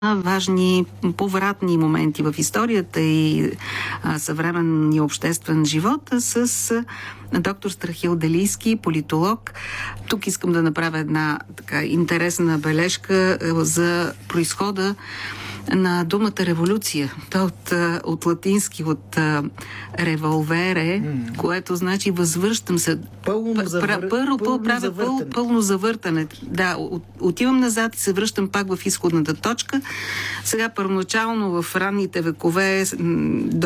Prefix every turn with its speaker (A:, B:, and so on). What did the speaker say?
A: важни повратни моменти в историята и съвременния обществен живот с доктор Страхил Делийски, политолог. Тук искам да направя една така интересна бележка за произхода на думата революция. От латински, от револвере, което значи възвръщам се. Пълно завъртане. Да, отивам назад и се връщам пак в изходната точка. Сега първоначално в ранните векове